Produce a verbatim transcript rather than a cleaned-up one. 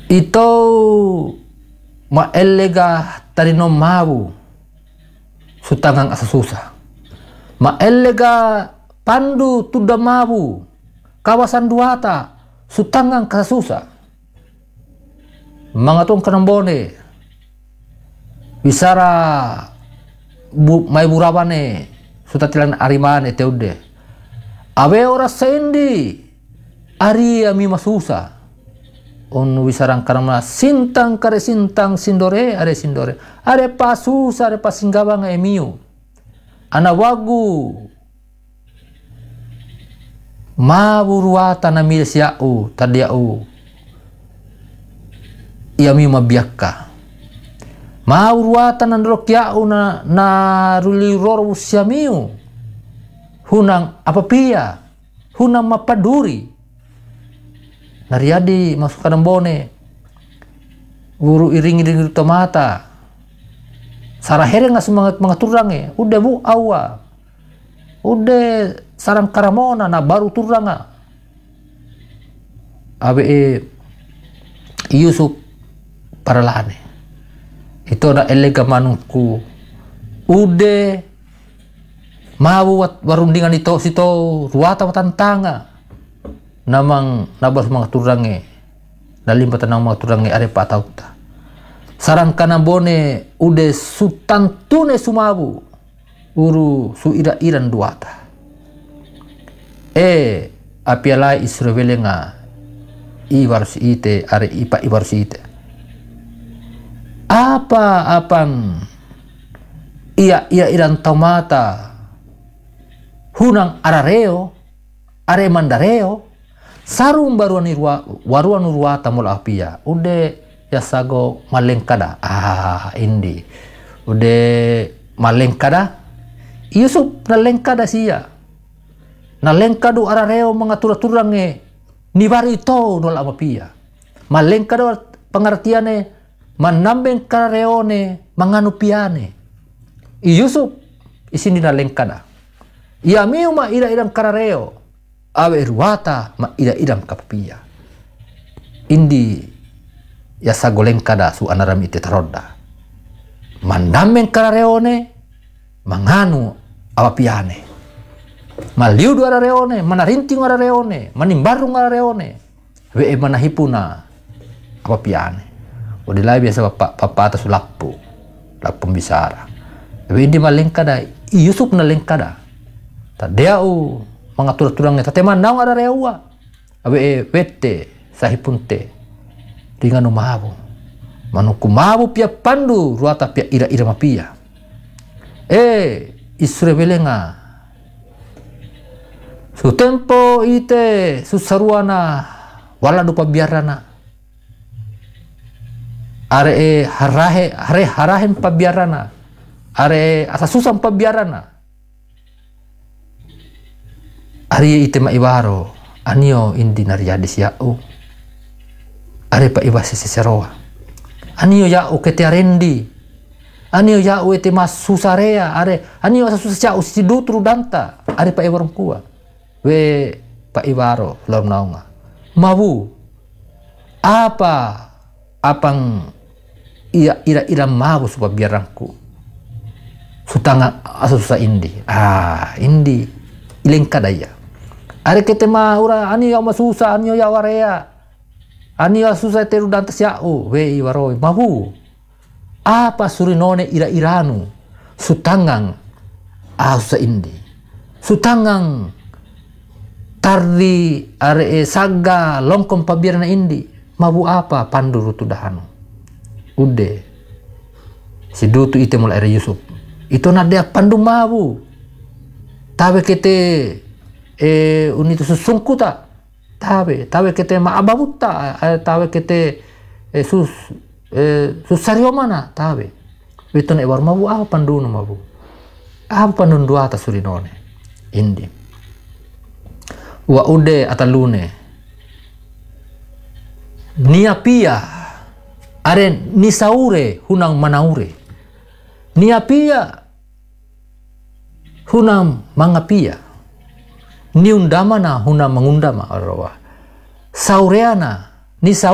ito maelega tarino mabu sutangang asasusa. Maelega pandu tuda mabu kawasan duata sutangang kasasusa. Mga tong kanambone bisara bu, may burawane sutatilan arimane teude. Awe ora sendi ari ami masusa. On wisarang karama sintang kare sintang sindore are sindore are pasusa are pasinggawang emiu ana wagu maburuata na mil siau tadiau iami mabiakka maburuata na ndrok yau na na ruli roro siamiu hunang apapia hunang mapaduri nariadi masuk kanambone guru iring-iring tomata sarahere nga semangat mga turange udah bu awa udah sarang karamona na baru turanga abe e Yusuf paralane itu na elega manungku udah mau warundingan itu sito ruata watantanga namang nabas mga turange nalimpatan ng mga turange are patauta sarang kanambone ude sutantune sumabu uru su ira-iran duata e apialai Israel nga iwarus ite are ipa iwarus ite apa apang iya iya iran tomata hunang arareo are mandareo sarung baruan irwa waruan urwata mula apia ude ya sago malengkada ah indi ude malengkada Yusuf na lengkada siya na lengkado arareo mga tura-turange ni bari ito nula apia malengkado pengertiane manambeng karareone manganupiane Yusuf isini na lengkada iya miu ma ira-irang karareo awe ruwata ma ida-idam kapapia indi ya sagoleng kada su anarami ite tarodda mandamen karareone manganu awapiane maliudu arareone manarinting arareone manimbarung arareone we manahipuna awapiane odilai biasa bapak papa atas lappu lappu bisara we indi malengkada Yusuf na lengkada tadeau mga turang-turangnya tateman naong ada rewa abe e wete sahipunte dengan umabu manuku mabu pia pandu ruata pia ira-ira mapia e Israelenga su tempo ite su saruana wala dupa biarana are e harahe hare harahen pabiarana are asasusan pabiarana ari ite ma ibaro anio indi nariadis yau are pa iba seseroa anio yau kete arendi anio yau ite mas susarea are anio asa susah yau si dutru danta are pa ibarong kuwa we pa ibaro lom naunga mabu apa apang iya ira-ira mabu supa biarangku sutanga asa susah indi ah indi ilengkadaya are kete ma ura ani ya masusa ani ya warea ani ya susah teru dantas yau we iwaroi mabu apa surinone ira-iranu sutangang asa indi sutangang tardi are e saga longkom pabirana indi mabu apa panduru tudahanu ude si dutu ite mulai are Yusuf itu nadea pandu mabu tawe kete e unito susungku ta tawe tawe kete maababuta tawe kete e sus e susario mana tawe itu ne war mabu apa pandu no mabu apa pandu dua ta surinone indi wa ude atalune niapia are nisaure hunang manaure niapia hunang mangapia niundamana hunang mengundama arwah saureana ni